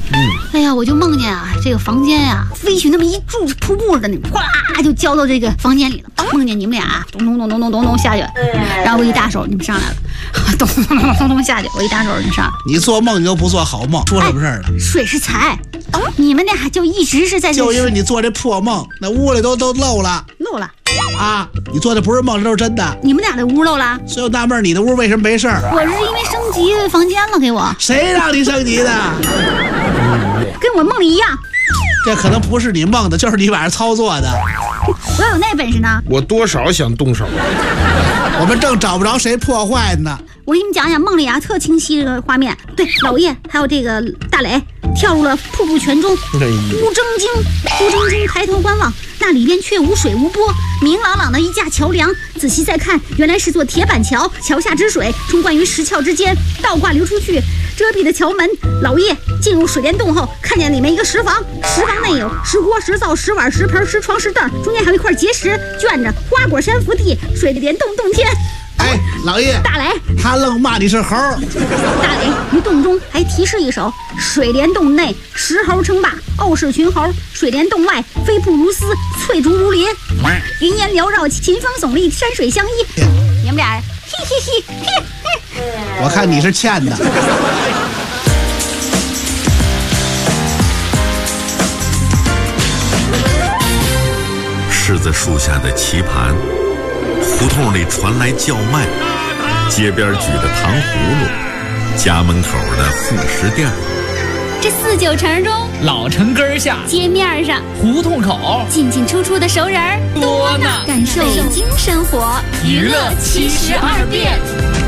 哎呀，我就梦见啊，这个房间呀，飞去那么一柱瀑布似的，哗啦就浇到这个房间里了。梦见你们俩咚咚咚咚咚咚咚下去，然后我一搭手，你们上来了，咚咚咚咚咚咚下去，我一搭手，你们上来。 你做梦你都不做好梦，出什么事儿了？ 水是财，你们俩就一直是在这。 就因为你做这破梦，那屋里都漏了。 漏了啊！你做的不是梦，这都是真的。 你们俩的屋漏了， 所以我纳闷你的屋为什么没事儿？ 我是因为升级房间了，给我。 谁让你升级的？ 跟我梦里一样。 这可能不是你梦的，就是你晚上操作的。 我有那本事呢。 我多少想动手。 我们正找不着谁破坏呢。 我给你们讲讲梦里啊，特清晰这个画面。对，老叶还有这个大磊跳入了瀑布泉中。孤征京抬头观望，那里边却无水无波，明朗朗的一架桥梁。仔细再看，原来是座铁板桥，桥下之水冲灌于石桥之间，倒挂流出去，遮蔽的桥门。老叶进入水帘洞后，看见里面一个石房，石房内有石锅、石灶、石碗、石盆、石床、石凳，中间还有一块结石卷着，花果山福地，水帘洞洞天。 哎，老叶， 大磊， 他愣骂你是猴。 大磊于洞中还提示一首：水帘洞内石猴称霸，傲视群猴；水帘洞外飞瀑如丝，翠竹如林。云烟缭绕，秦风耸立，山水相依。你们俩嘿嘿嘿嘿嘿。 我看你是欠的。 柿子树下的棋盘，胡同里传来叫卖，街边举的糖葫芦，家门口的副食店。 这4、9城中， 老城根下， 街面上， 胡同口， 进进出出的熟人多呢。 感受北京生活， 娱乐72变。